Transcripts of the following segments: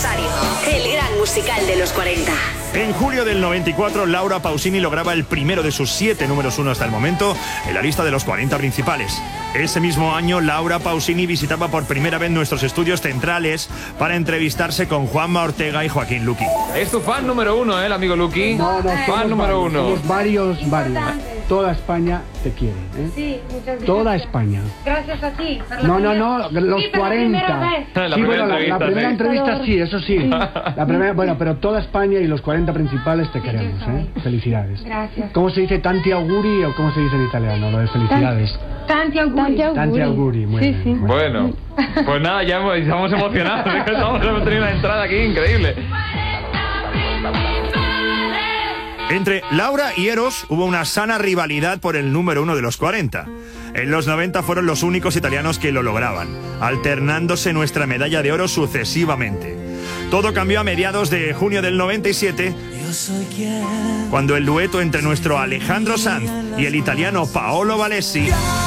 aniversario. El gran musical de los 40. En julio del 94, Laura Pausini lograba el primero de sus 7 números 1 hasta el momento en la lista de los 40 principales. Ese mismo año, Laura Pausini visitaba por primera vez nuestros estudios centrales para entrevistarse con Juanma Ortega y Joaquín Luqui. Es tu fan número 1, el amigo Luqui. No, fan número 1. Somos varios. Toda España te quiere, ¿eh? Sí, muchas gracias. Toda España. Gracias a ti. No, los 40. La primera entrevista sí, eso sí. La primera, bueno, pero toda España y los 40 principales te queremos, ¿eh? Felicidades. Gracias. ¿Cómo se dice tanti auguri o cómo se dice en italiano? Lo de felicidades. Tanti auguri. Tanti auguri, muy bien. Sí. Bueno, pues nada, ya estamos emocionados. Hemos tenido una entrada aquí increíble. Entre Laura y Eros hubo una sana rivalidad por el número 1 de los 40. En los 90 fueron los únicos italianos que lo lograban, alternándose nuestra medalla de oro sucesivamente. Todo cambió a mediados de junio del 97, cuando el dueto entre nuestro Alejandro Sanz y el italiano Paolo Valesi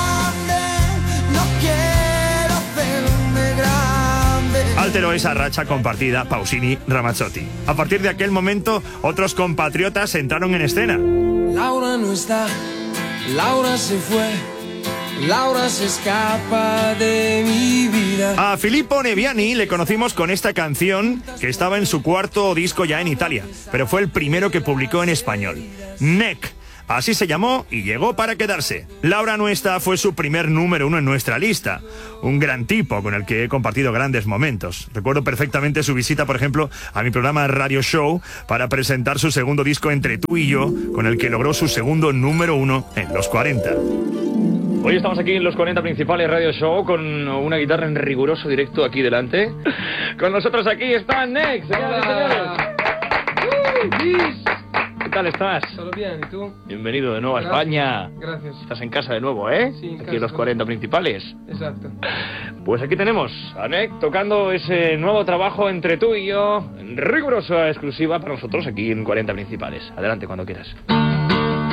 alteró esa racha compartida Pausini-Ramazzotti. A partir de aquel momento, otros compatriotas entraron en escena. Laura no está, Laura se fue, Laura se escapa de mi vida. A Filippo Neviani le conocimos con esta canción que estaba en su cuarto disco ya en Italia, pero fue el primero que publicó en español. Neck. Así se llamó y llegó para quedarse. Laura no está fue su primer número 1 en nuestra lista. Un gran tipo con el que he compartido grandes momentos. Recuerdo perfectamente su visita, por ejemplo, a mi programa Radio Show para presentar su segundo disco Entre tú y yo, con el que logró su segundo número 1 en los 40. Hoy estamos aquí en los 40 principales Radio Show con una guitarra en riguroso directo aquí delante. Con nosotros aquí está Neck, señoras y señores. ¿Qué tal estás? Todo bien, ¿y tú? Bienvenido de nuevo a España. Gracias. Estás en casa de nuevo, ¿eh? Sí, en aquí casa, en los 40 principales. Exacto. Pues aquí tenemos a Neck tocando ese nuevo trabajo Entre tú y yo, en rigurosa exclusiva para nosotros aquí en 40 principales. Adelante cuando quieras.